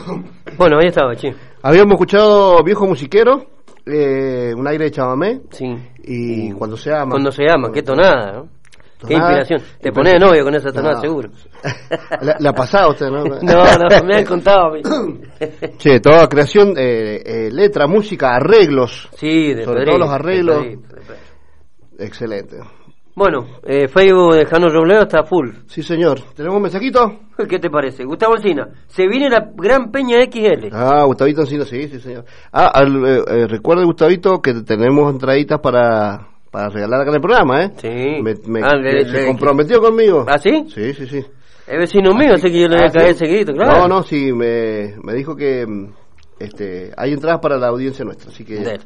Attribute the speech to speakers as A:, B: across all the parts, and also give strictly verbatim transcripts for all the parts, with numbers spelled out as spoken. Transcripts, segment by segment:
A: Bueno, ahí estaba, che.
B: Habíamos escuchado Viejo Musiquero, eh, un aire de chamamé.
A: Sí.
B: Y
A: Y
B: Cuando se ama.
A: Cuando se llama, qué tonada, ¿no? Qué
B: Tonada,
A: inspiración. Te
B: inspiración.
A: ponés de novio con esa tonada,
B: No.
A: seguro.
B: La, la pasada usted, ¿no?
A: No, no, me han contado a mí.
B: Che, toda creación, eh, eh, letra, música, arreglos.
A: Sí, de
B: Sobre
A: Pedrito,
B: todo los arreglos.
A: de Pedrito, de Pedrito.
B: Excelente.
A: Bueno, eh, Facebook de Jano Robledo está full.
B: Sí, señor. ¿Tenemos un mensajito?
A: ¿Qué te parece? Gustavo Alsina, se viene la Gran Peña X L.
B: Ah, Gustavito Encina, sí, sí, señor. Ah, al, eh, eh, recuerde, Gustavito, que tenemos entraditas para, para regalar acá en el programa, ¿eh?
A: Sí.
B: Me, me-
A: Ah, le-
B: se
A: le-
B: comprometió conmigo.
A: ¿Ah, sí?
B: Sí, sí, sí.
A: Es vecino mío, así que yo le voy a
B: Ah,
A: caer
B: ¿sí?
A: seguidito, claro.
B: No, no, sí, me, me dijo que mm, este, hay entradas para la audiencia nuestra, así que...
A: Dale.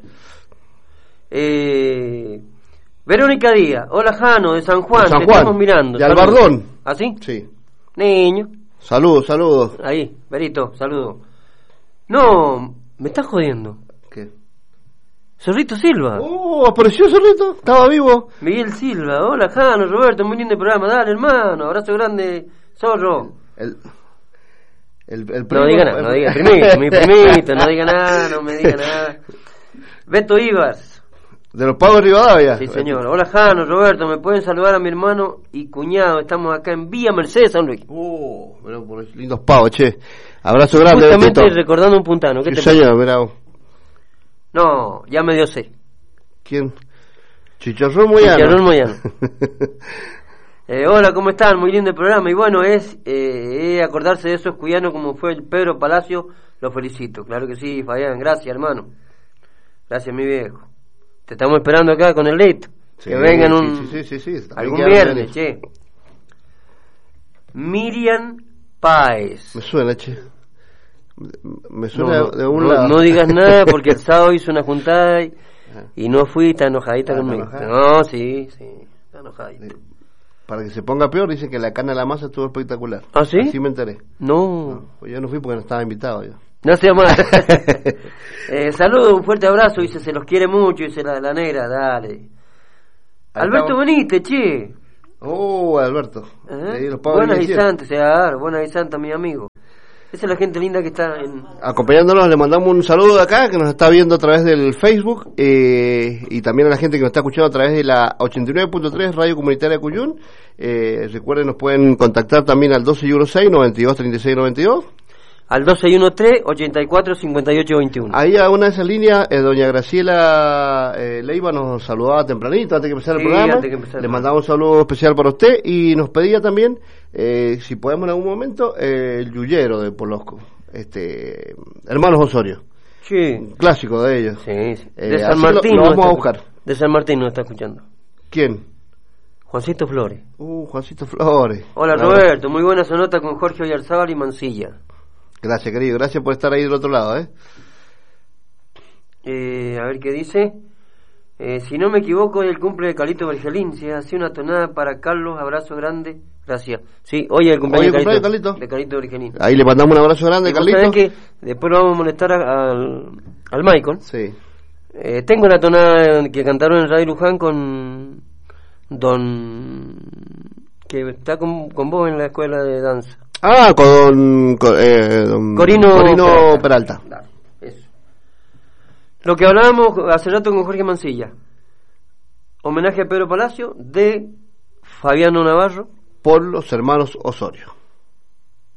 A: Eh, Verónica Díaz, hola Jano, de San Juan,
B: San
A: te
B: Juan,
A: estamos mirando.
B: de
A: Saludos.
B: Albardón.
A: ¿Ah, sí?
B: Sí.
A: Niño,
B: Saludos, saludos.
A: ahí, Verito, saludo. No, me estás jodiendo.
B: ¿Qué?
A: Zorrito Silva.
B: Oh, apareció Cerrito, estaba vivo.
A: Miguel Silva, hola Jano, Roberto, muy lindo programa, dale hermano, abrazo grande, Zorro.
B: El, el, el
A: No
B: primo-
A: diga nada, no diga, primito, mi primito, no diga nada, no me diga nada. Beto Ibas,
B: De los pagos de Rivadavia.
A: sí señor, hola Jano, Roberto, me pueden saludar a mi hermano y cuñado, estamos acá en Villa Mercedes, San Luis.
B: Oh, mirá, por esos lindos pavos, che. Abrazo grande.
A: Justamente
B: Betito.
A: recordando un puntano, ¿qué
B: Sí,
A: te parece?
B: señor, mirá vos.
A: No, ya me dio sed.
B: ¿Quién? Chicharrón Moyano.
A: Chicharrón Moyano. Eh, hola, ¿cómo están? Muy lindo el programa. Y bueno, es eh, eh, acordarse de esos cuyanos como fue el Pedro Palacio. Lo felicito. Claro que sí, Fabián. Gracias, hermano. Gracias, mi viejo. Te estamos esperando acá con el leito.
B: Sí,
A: que vengan un,
B: sí, sí, sí, sí, sí.
A: algún
B: También quedan
A: viernes,
B: bien.
A: che. Miriam Páez.
B: Me suena, che. Me suena
A: No,
B: de un
A: no,
B: lado.
A: no digas nada porque el sábado hizo una juntada y, y no fui, está enojadita
B: ¿Está
A: conmigo.
B: enojada?
A: No, sí, sí, está enojadita.
B: Para que se ponga peor, dicen que la cana de la masa estuvo espectacular.
A: ¿Ah, sí?
B: Así me enteré.
A: No,
B: No, pues yo no fui porque no estaba invitado yo.
A: no sea mal. eh, saludos, un fuerte abrazo, dice, se los quiere mucho, dice la, la negra, dale.
B: Ahí
A: Alberto
B: estamos.
A: Benítez, che.
B: Oh, Alberto.
A: Ajá.
B: Le di los pavos
A: Buenas
B: de
A: y
B: Guillermo.
A: santas, claro, buenas y santas, mi amigo. Esa es la gente linda que está en...
B: Acompañándonos, le mandamos un saludo de acá, que nos está viendo a través del Facebook, eh, y también a la gente que nos está escuchando a través de la ochenta y nueve punto tres Radio Comunitaria de Cuyún. Eh, recuerden, nos pueden contactar también al doce y seis, noventa y dos, treinta y seis, noventa y dos.
A: Al doce y trece, ochenta y cuatro, cincuenta y ocho, veintiuno.
B: Ahí a una de esas líneas, eh, doña Graciela eh, Leiva nos saludaba tempranito antes de empezar
A: Sí,
B: el programa.
A: antes que empezar el
B: Le
A: programa.
B: mandaba un saludo especial para usted y nos pedía también, eh, si podemos en algún momento, eh, el yuyero de Polosco, este, Hermanos Osorio,
A: Sí,
B: clásico de ellos.
A: sí, sí.
B: Eh,
A: De San
B: así
A: Martín.
B: lo- lo
A: nos
B: vamos
A: está
B: a buscar.
A: escuchando. De San Martín nos está escuchando.
B: ¿Quién?
A: Juancito Flores.
B: Uh, Juancito Flores.
A: Hola
B: Un
A: Roberto, muy buena su nota con Jorge Oyarzábal y Mancilla.
B: Gracias, querido. Gracias por estar ahí del otro lado, ¿eh?
A: Eh, a ver qué dice. Eh, si no me equivoco, es el cumple de Carlito Bergelín. Si es así, una tonada para Carlos, abrazo grande. Gracias. Sí, hoy es el cumpleaños,
B: Hoy es el
A: de,
B: cumpleaños
A: Carlito,
B: de Carlito.
A: de Carlito Bergelín.
B: Ahí le mandamos un abrazo grande,
A: Y vos
B: Carlito.
A: sabés que después lo vamos a molestar a- al, al Michael.
B: Sí.
A: Eh, tengo la tonada que cantaron en Radio Luján con Don... que está con, con vos en la escuela de danza.
B: Ah, con, con eh, don
A: Corino,
B: Corino Peralta.
A: Dale, eso. Lo que hablábamos hace rato con Jorge Mancilla. Homenaje a Pedro Palacio de Fabiano Navarro.
B: Por los hermanos Osorio.